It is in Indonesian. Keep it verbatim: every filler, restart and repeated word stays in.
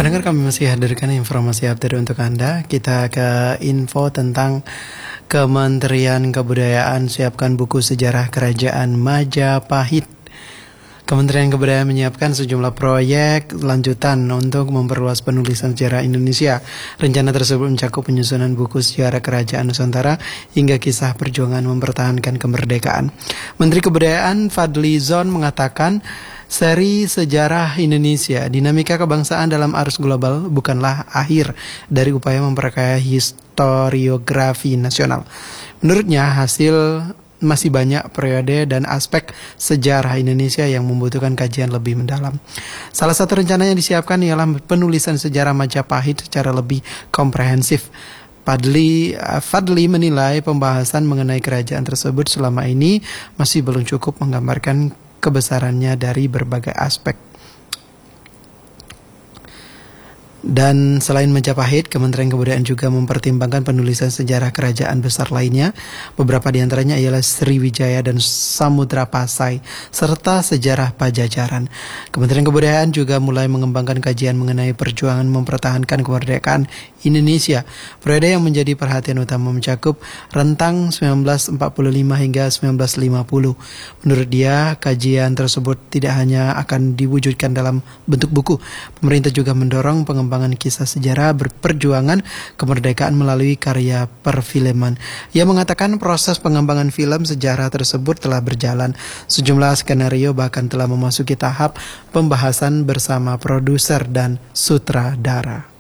Pendengar, kami masih hadirkan informasi update untuk Anda. Kita ke info tentang Kementerian Kebudayaan siapkan buku sejarah Kerajaan Majapahit. Kementerian Kebudayaan menyiapkan sejumlah proyek lanjutan untuk memperluas penulisan sejarah Indonesia. Rencana tersebut mencakup penyusunan buku sejarah Kerajaan Nusantara hingga kisah perjuangan mempertahankan kemerdekaan. Menteri Kebudayaan Fadly Zon mengatakan, seri sejarah Indonesia, dinamika kebangsaan dalam arus global bukanlah akhir dari upaya memperkaya historiografi nasional. Menurutnya, hasil masih banyak periode dan aspek sejarah Indonesia yang membutuhkan kajian lebih mendalam. Salah satu rencana yang disiapkan ialah penulisan sejarah Majapahit secara lebih komprehensif. Fadly, Fadly menilai pembahasan mengenai kerajaan tersebut selama ini masih belum cukup menggambarkan kebesarannya dari berbagai aspek. Dan selain Majapahit, Kementerian Kebudayaan juga mempertimbangkan penulisan sejarah kerajaan besar lainnya. Beberapa di antaranya ialah Sriwijaya dan Samudra Pasai, serta sejarah Pajajaran. Kementerian Kebudayaan juga mulai mengembangkan kajian mengenai perjuangan mempertahankan kemerdekaan Indonesia. Periode yang menjadi perhatian utama mencakup rentang sembilan belas empat puluh lima hingga sembilan belas lima puluh. Menurut dia, kajian tersebut tidak hanya akan diwujudkan dalam bentuk buku. Pemerintah juga mendorong pengembangan pengembangan kisah sejarah berperjuangan kemerdekaan melalui karya perfilman. Ia mengatakan proses pengembangan film sejarah tersebut telah berjalan. Sejumlah skenario bahkan telah memasuki tahap pembahasan bersama produser dan sutradara.